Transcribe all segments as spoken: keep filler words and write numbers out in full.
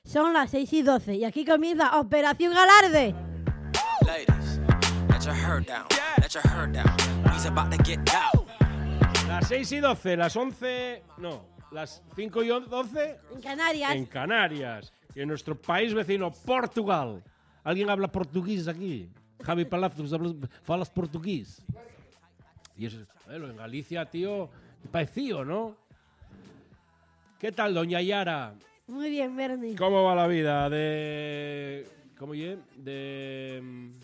Son las seis y doce y aquí comienza Operación Alarde. Ladies, let your hair down, let your hair down. He's about to get down. Las seis y doce, las once, no, las cinco y doce En Canarias. en Canarias y en nuestro país vecino, Portugal. ¿Alguien habla portugués aquí? Javi Palacios, ¿falas portugués? Y eso, bueno, en Galicia, tío, parecío, ¿no? ¿Qué tal, doña Yara? Muy bien, Bernie. ¿Cómo va la vida de... ¿Cómo ye? De...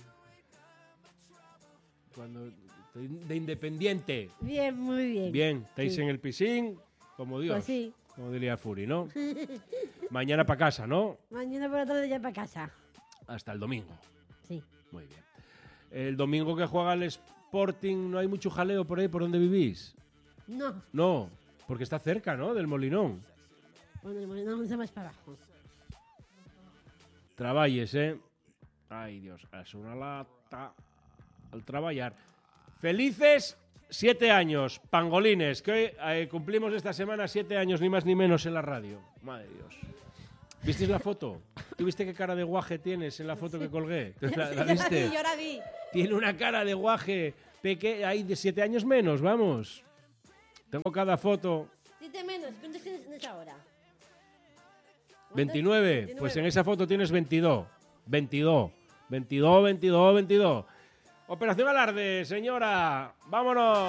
Cuando... De, de independiente. Bien, muy bien. Bien, estáis Sí. en el piscín, como Dios. Pues sí. Como diría Furi, ¿no? Mañana para casa, ¿no? Mañana por la tarde ya para casa. Hasta el domingo. Sí. Muy bien. El domingo que juega el Sporting, ¿no hay mucho jaleo por ahí, por donde vivís? No. No, porque está cerca, ¿no? Del Molinón. Bueno, el Molinón está más para abajo. Traballes, ¿eh? Ay, Dios, es una lata al trabajar. Felices siete años, pangolines, que hoy eh, cumplimos esta semana siete años, ni más ni menos en la radio. Madre de Dios. ¿Visteis la foto? ¿Tú viste qué cara de guaje tienes en la foto que colgué? ¿La, la viste? Yo la vi. Tiene una cara de guaje pequeña, hay de siete años menos, vamos. Tengo cada foto. Siete menos, ¿cuántos tienes en esa hora? veintinueve, pues en esa foto tienes veintidós. veintidós, veintidós, veintidós, veintidós. Operación Alarde, señora. Vámonos.